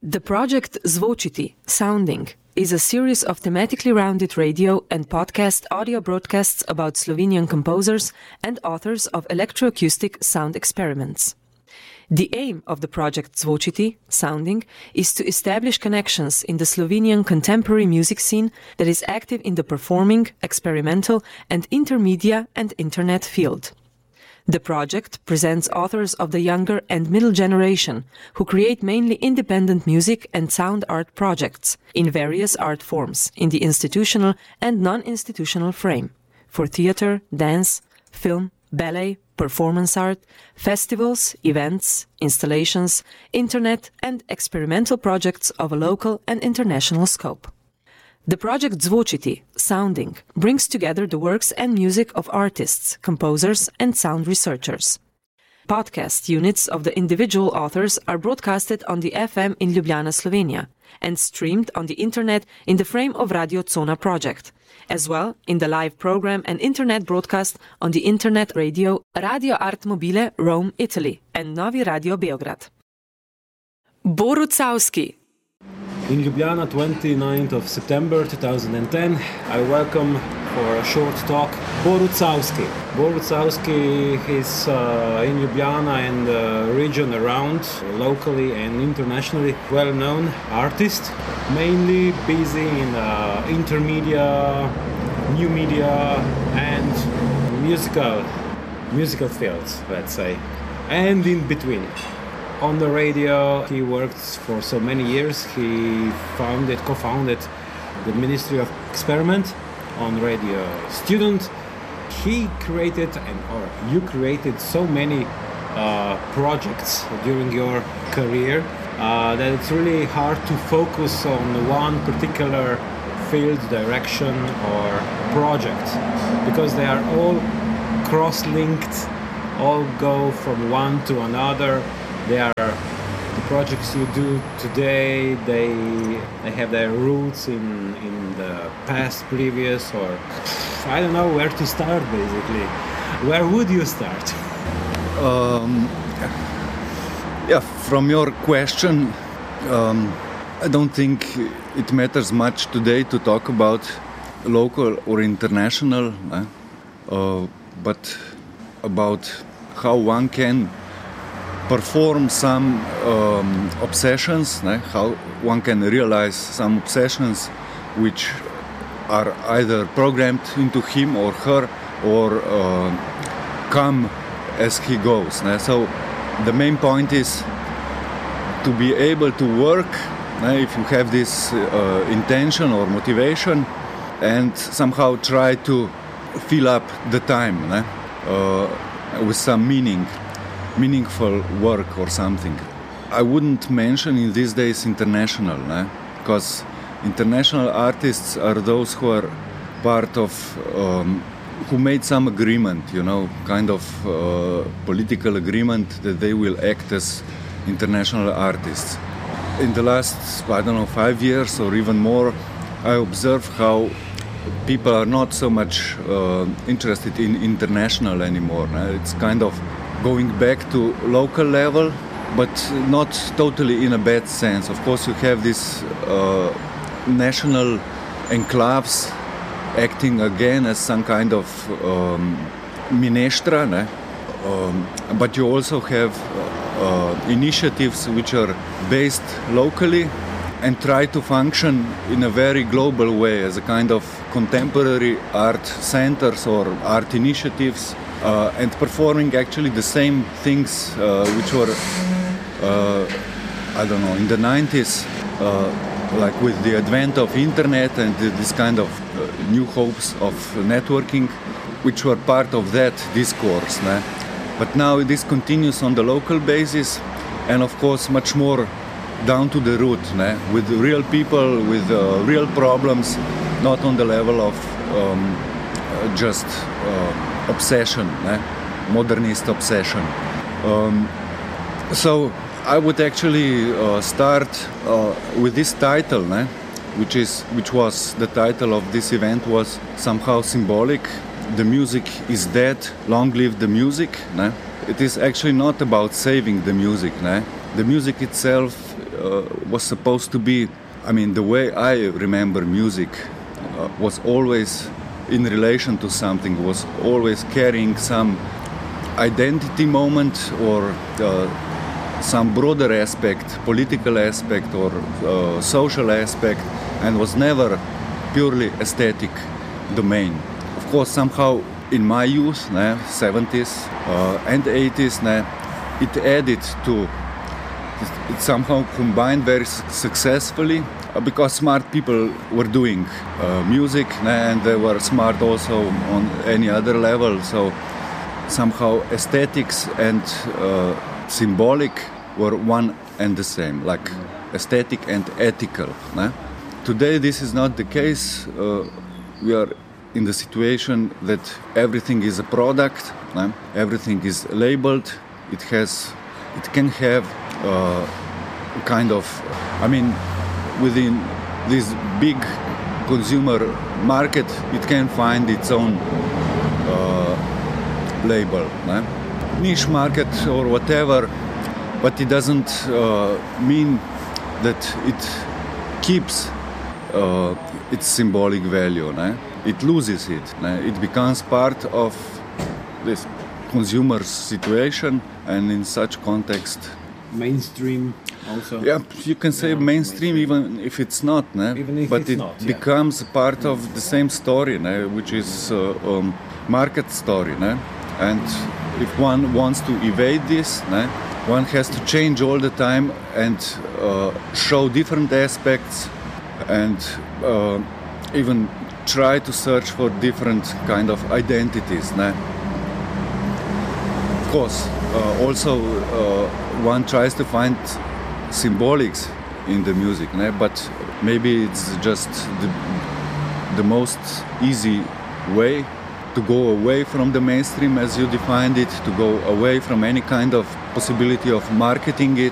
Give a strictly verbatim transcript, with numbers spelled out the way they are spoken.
The project Zvočiti, Sounding, is a series of thematically rounded radio and podcast audio broadcasts about Slovenian composers and authors of electroacoustic sound experiments. The aim of the project Zvočiti, Sounding, is to establish connections in the Slovenian contemporary music scene that is active in the performing, experimental, and intermedia and internet field. The project presents authors of the younger and middle generation who create mainly independent music and sound art projects in various art forms in the institutional and non-institutional frame for theater, dance, film, ballet, performance art, festivals, events, installations, internet and experimental projects of a local and international scope. The project Zvočiti, Sounding, brings together the works and music of artists, composers and sound researchers. Podcast units of the individual authors are broadcasted on the F M in Ljubljana, Slovenia, and streamed on the internet in the frame of Radio Cona project, as well in the live program and internet broadcast on the internet radio Radio Art Mobile, Rome, Italy, and Novi Radio Beograd. Borut Savski. In Ljubljana, twenty-ninth of September two thousand ten, I welcome for a short talk Borut Savski. Borut Savski is uh, in Ljubljana and the region around, locally and internationally well-known artist, mainly busy in uh, intermedia, new media and musical, musical fields, let's say, and in between. On the radio, he worked for so many years. He founded, co-founded the Ministry of Experiment on Radio Student. He created, and or you created so many uh, projects during your career uh, that it's really hard to focus on one particular field, direction, or project, because they are all cross-linked, all go from one to another. They are the projects you do today, they they have their roots in, in the past, previous, or I don't know where to start basically. Where would you start? Um, yeah, from your question, um, I don't think it matters much today to talk about local or international, eh? uh, but about how one can perform some um, obsessions, né? How one can realize some obsessions which are either programmed into him or her or uh, come as he goes. Né? So the main point is to be able to work, né? If you have this uh, intention or motivation, and somehow try to fill up the time, né? Uh, with some meaning. Meaningful work or something. I wouldn't mention in these days international, eh? Because international artists are those who are part of, um, who made some agreement, you know, kind of uh, political agreement that they will act as international artists. In the last, I don't know, five years or even more, I observe how people are not so much uh, interested in international anymore. Eh? It's kind of going back to local level, but not totally in a bad sense. Of course, you have these uh, national enclaves acting again as some kind of um, mineštra, ne? Um, but you also have uh, initiatives which are based locally and try to function in a very global way as a kind of contemporary art centers or art initiatives. Uh, and performing actually the same things uh, which were, uh, I don't know, in the nineties, uh, like with the advent of internet and this kind of uh, new hopes of networking, which were part of that discourse. Né? But now this continues on the local basis, and of course much more down to the root, né? With real people, with uh, real problems, not on the level of um, uh, just uh, obsession, eh? Modernist obsession. Um, so I would actually uh, start uh, with this title, eh? which is which was the title of this event, was somehow symbolic. The music is dead. Long live the music. Eh? It is actually not about saving the music. Eh? The music itself uh, was supposed to be, I mean, the way I remember music uh, was always in relation to something, was always carrying some identity moment or uh, some broader aspect, political aspect or uh, social aspect, and was never purely aesthetic domain. Of course, somehow in my youth, né, seventies uh, and eighties, né, it added to, it somehow combined very successfully uh, because smart people were doing uh, music, né, and they were smart also on any other level. So somehow aesthetics and uh, symbolic were one and the same, like aesthetic and ethical. Né? Today this is not the case. Uh, we are in the situation that everything is a product, né? Everything is labeled. It has, it can have uh, kind of, I mean, within this big consumer market, it can find its own uh, label, né? Niche market or whatever, but it doesn't uh, mean that it keeps uh, its symbolic value, né? It loses it. Né? It becomes part of this consumer situation, and in such context, mainstream also. Yeah, you can say yeah, mainstream, mainstream even if it's not, né? Even if but it's it not, yeah. becomes part of the same story, né? Which is uh, um, market story, né? And if one wants to evade this, né? One has to change all the time and uh, show different aspects, and uh, even try to search for different kind of identities. Né? Of course, uh, also uh, one tries to find symbolics in the music, né? But maybe it's just the, the most easy way to go away from the mainstream as you defined it, to go away from any kind of possibility of marketing it,